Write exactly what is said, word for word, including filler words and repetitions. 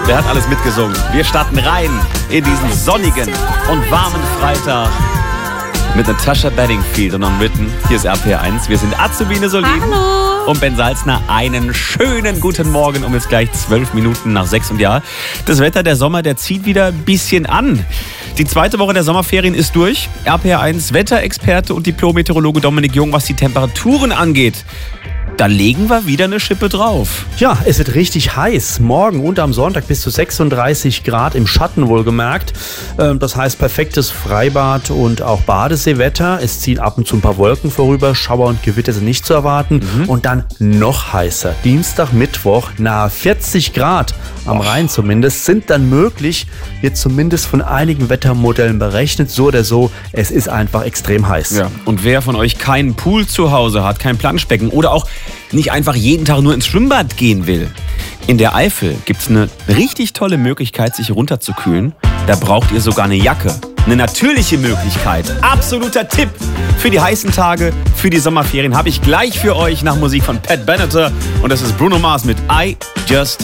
Wer hat alles mitgesungen? Wir starten rein in diesen sonnigen und warmen Freitag mit Natasha Bedingfield und Unwritten. Hier ist R P R eins. Wir sind Azubine Solin und Ben Salzner. Einen schönen guten Morgen um jetzt gleich zwölf Minuten nach sechs. Und ja, das Wetter, der Sommer, der zieht wieder ein bisschen an. Die zweite Woche der Sommerferien ist durch. R P R eins Wetterexperte und Diplom-Meteorologe Dominik Jung, was die Temperaturen angeht. Da legen wir wieder eine Schippe drauf. Ja, es wird richtig heiß. Morgen und am Sonntag bis zu sechsunddreißig Grad im Schatten wohlgemerkt. Das heißt perfektes Freibad und auch Badeseewetter. Es ziehen ab und zu ein paar Wolken vorüber. Schauer und Gewitter sind nicht zu erwarten. Mhm. Und dann noch heißer. Dienstag, Mittwoch nahe vierzig Grad. Am Och. Rhein zumindest sind dann möglich. Wird zumindest von einigen Wettermodellen berechnet. So oder so, es ist einfach extrem heiß. Ja. Und wer von euch keinen Pool zu Hause hat, kein Planschbecken oder auch nicht einfach jeden Tag nur ins Schwimmbad gehen will. In der Eifel gibt es eine richtig tolle Möglichkeit, sich runterzukühlen. Da braucht ihr sogar eine Jacke. Eine natürliche Möglichkeit. Absoluter Tipp für die heißen Tage, für die Sommerferien habe ich gleich für euch nach Musik von Pat Benatar. Und das ist Bruno Mars mit I Just